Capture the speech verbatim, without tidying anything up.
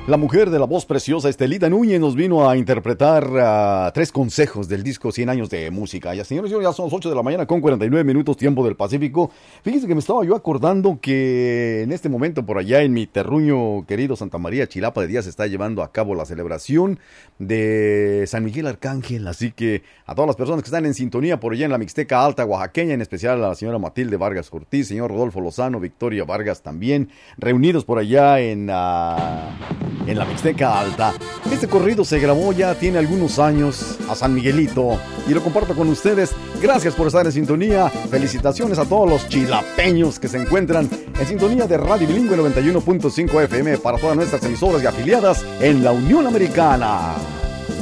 La mujer de la voz preciosa Estelita Núñez nos vino a interpretar uh, tres consejos del disco cien años de música. Ya, señores, ya son las ocho de la mañana con cuarenta y nueve minutos, tiempo del Pacífico. Fíjense que me estaba yo acordando que en este momento por allá en mi terruño querido Santa María Chilapa de Díaz se está llevando a cabo la celebración de San Miguel Arcángel. Así que a todas las personas que están en sintonía por allá en la Mixteca Alta Oaxaqueña, en especial a la señora Matilde Vargas Ortiz, señor Rodolfo Lozano, Victoria Vargas también, reunidos por allá en... Uh, en la Mixteca Alta. Este corrido se grabó ya tiene algunos años a San Miguelito y lo comparto con ustedes. Gracias por estar en sintonía. Felicitaciones a todos los chilapeños que se encuentran en sintonía de Radio Bilingüe noventa y uno punto cinco F M para todas nuestras emisoras y afiliadas en la Unión Americana.